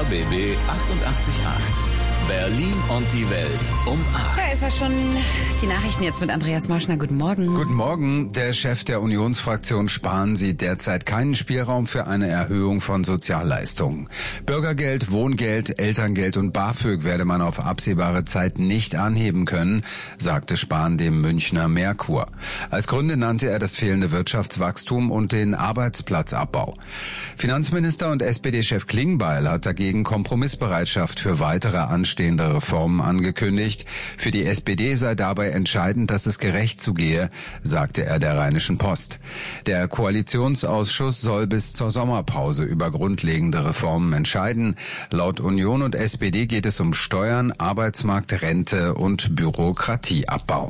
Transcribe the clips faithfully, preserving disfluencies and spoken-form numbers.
R B B achtundachtzig Komma acht. Berlin und die Welt um acht. Da ist er schon. Die Nachrichten jetzt mit Andreas Marschner. Guten Morgen. Guten Morgen. Der Chef der Unionsfraktion Spahn sieht derzeit keinen Spielraum für eine Erhöhung von Sozialleistungen. Bürgergeld, Wohngeld, Elterngeld und BAföG werde man auf absehbare Zeit nicht anheben können, sagte Spahn dem Münchner Merkur. Als Gründe nannte er das fehlende Wirtschaftswachstum und den Arbeitsplatzabbau. Finanzminister und S P D-Chef Klingbeil hat dagegen Kompromissbereitschaft für weitere Anstrengungen stehende Reformen angekündigt. Für die S P D sei dabei entscheidend, dass es gerecht zugehe, sagte er der Rheinischen Post. Der Koalitionsausschuss soll bis zur Sommerpause über grundlegende Reformen entscheiden. Laut Union und S P D geht es um Steuern, Arbeitsmarkt, Rente und Bürokratieabbau.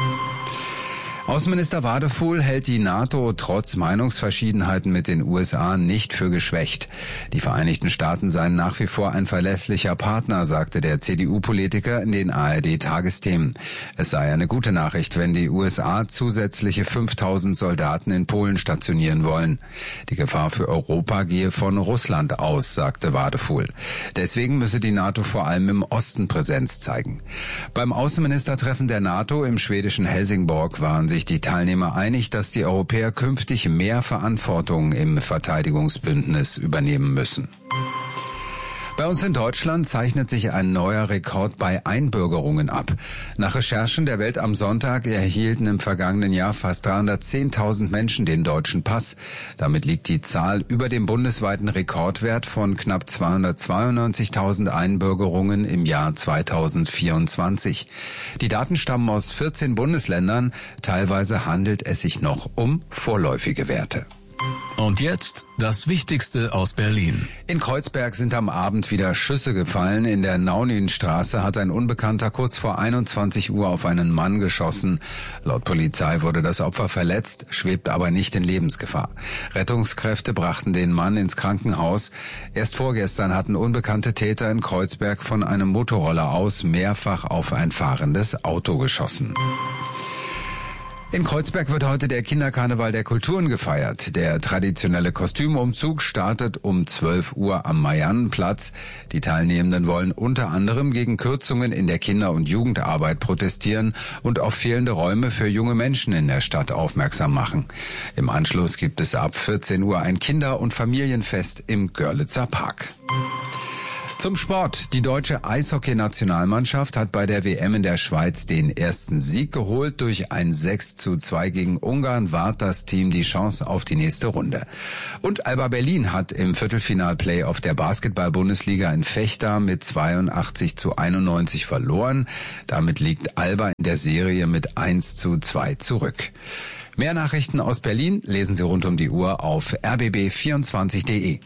Außenminister Wadefuhl hält die NATO trotz Meinungsverschiedenheiten mit den U S A nicht für geschwächt. Die Vereinigten Staaten seien nach wie vor ein verlässlicher Partner, sagte der C D U-Politiker in den A R D-Tagesthemen. Es sei eine gute Nachricht, wenn die U S A zusätzliche fünftausend Soldaten in Polen stationieren wollen. Die Gefahr für Europa gehe von Russland aus, sagte Wadefuhl. Deswegen müsse die NATO vor allem im Osten Präsenz zeigen. Beim Außenministertreffen der NATO im schwedischen Helsingborg waren sich die Teilnehmer einig, dass die Europäer künftig mehr Verantwortung im Verteidigungsbündnis übernehmen müssen. Bei uns in Deutschland zeichnet sich ein neuer Rekord bei Einbürgerungen ab. Nach Recherchen der Welt am Sonntag erhielten im vergangenen Jahr fast dreihundertzehntausend Menschen den deutschen Pass. Damit liegt die Zahl über dem bundesweiten Rekordwert von knapp zweihundertzweiundneunzigtausend Einbürgerungen im Jahr zweitausendvierundzwanzig. Die Daten stammen aus vierzehn Bundesländern. Teilweise handelt es sich noch um vorläufige Werte. Und jetzt das Wichtigste aus Berlin. In Kreuzberg sind am Abend wieder Schüsse gefallen. In der Nauninstraße hat ein Unbekannter kurz vor einundzwanzig Uhr auf einen Mann geschossen. Laut Polizei wurde das Opfer verletzt, schwebt aber nicht in Lebensgefahr. Rettungskräfte brachten den Mann ins Krankenhaus. Erst vorgestern hatten unbekannte Täter in Kreuzberg von einem Motorroller aus mehrfach auf ein fahrendes Auto geschossen. In Kreuzberg wird heute der Kinderkarneval der Kulturen gefeiert. Der traditionelle Kostümumzug startet um zwölf Uhr am Mariannenplatz. Die Teilnehmenden wollen unter anderem gegen Kürzungen in der Kinder- und Jugendarbeit protestieren und auf fehlende Räume für junge Menschen in der Stadt aufmerksam machen. Im Anschluss gibt es ab vierzehn Uhr ein Kinder- und Familienfest im Görlitzer Park. Zum Sport. Die deutsche Eishockey-Nationalmannschaft hat bei der W M in der Schweiz den ersten Sieg geholt. Durch ein sechs zu zwei gegen Ungarn wahrt das Team die Chance auf die nächste Runde. Und Alba Berlin hat im Viertelfinal-Playoff der Basketball-Bundesliga in Vechta mit zweiundachtzig zu einundneunzig verloren. Damit liegt Alba in der Serie mit eins zu zwei zurück. Mehr Nachrichten aus Berlin lesen Sie rund um die Uhr auf r b b vierundzwanzig punkt de.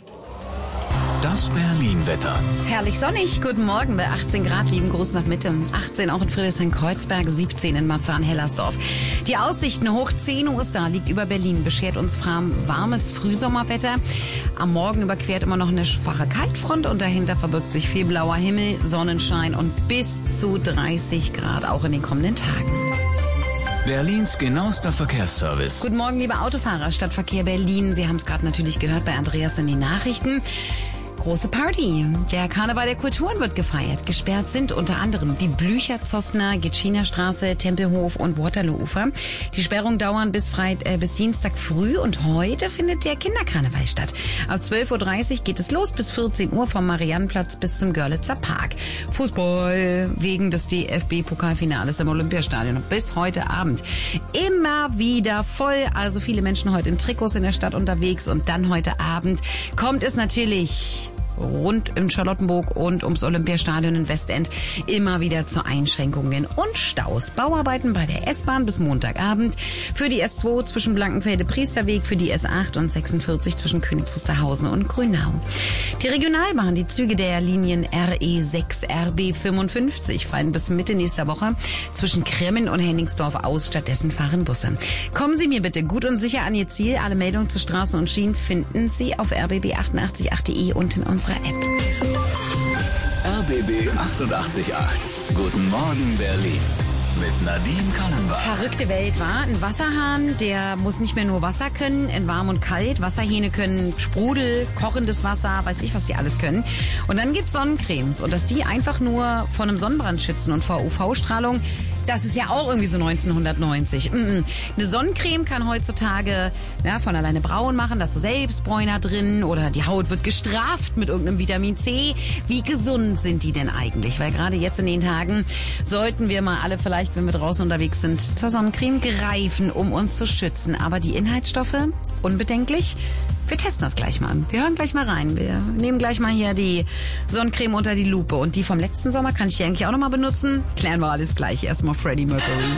Das Berlin-Wetter. Herrlich sonnig. Guten Morgen bei achtzehn Grad. Lieben Gruß nach Mitte. achtzehn auch in Friedrichshain-Kreuzberg, siebzehn in Marzahn-Hellersdorf. Die Aussichten hoch zehn Uhr ist da, liegt über Berlin. Beschert uns warmes Frühsommerwetter. Am Morgen überquert immer noch eine schwache Kaltfront und dahinter verbirgt sich viel blauer Himmel, Sonnenschein und bis zu dreißig Grad auch in den kommenden Tagen. Berlins genauester Verkehrsservice. Guten Morgen, liebe Autofahrer. Stadtverkehr Berlin. Sie haben es gerade natürlich gehört bei Andreas in den Nachrichten. Große Party. Der Karneval der Kulturen wird gefeiert. Gesperrt sind unter anderem die Blücher-Zossner, Gitschiner-Straße, Tempelhof und Waterloo-Ufer. Die Sperrungen dauern bis, Freit- äh, bis Dienstag früh und heute findet der Kinderkarneval statt. Ab zwölf Uhr dreißig geht es los bis vierzehn Uhr vom Mariannenplatz bis zum Görlitzer Park. Fußball wegen des D F B-Pokalfinales im Olympiastadion bis heute Abend. Immer wieder voll, also viele Menschen heute in Trikots in der Stadt unterwegs und dann heute Abend kommt es natürlich rund im Charlottenburg und ums Olympiastadion in Westend immer wieder zu Einschränkungen und Staus. Bauarbeiten bei der S-Bahn bis Montagabend, für die S zwei zwischen Blankenfelde-Priesterweg, für die S acht und sechsundvierzig zwischen Königs Wusterhausen und Grünau. Die Regionalbahn, die Züge der Linien R E sechs, R B fünfundfünfzig fallen bis Mitte nächster Woche zwischen Kremmen und Henningsdorf aus, stattdessen fahren Busse. Kommen Sie mir bitte gut und sicher an Ihr Ziel. Alle Meldungen zu Straßen und Schienen finden Sie auf r b b achtundachtzig punkt acht punkt de und in unserer App. R B B achtundachtzig Komma acht. Guten Morgen Berlin. mit Nadine Kallenbach. Verrückte Welt, war ein Wasserhahn, der muss nicht mehr nur Wasser können, in warm und kalt. Wasserhähne können Sprudel, kochendes Wasser, weiß ich, was die alles können. Und dann gibt's Sonnencremes und dass die einfach nur vor einem Sonnenbrand schützen und vor U V-Strahlung, das ist ja auch irgendwie so neunzehnhundertneunzig. Mm-mm. Eine Sonnencreme kann heutzutage ja, von alleine braun machen, da ist so Selbstbräuner drin oder die Haut wird gestrafft mit irgendeinem Vitamin C. Wie gesund sind die denn eigentlich? Weil gerade jetzt in den Tagen sollten wir mal alle vielleicht, wenn wir draußen unterwegs sind, zur Sonnencreme greifen, um uns zu schützen. Aber die Inhaltsstoffe, unbedenklich. Wir testen das gleich mal. Wir hören gleich mal rein. Wir nehmen gleich mal hier die Sonnencreme unter die Lupe. Und die vom letzten Sommer kann ich die eigentlich auch noch mal benutzen. Klären wir alles gleich. Erstmal Freddie Mercury.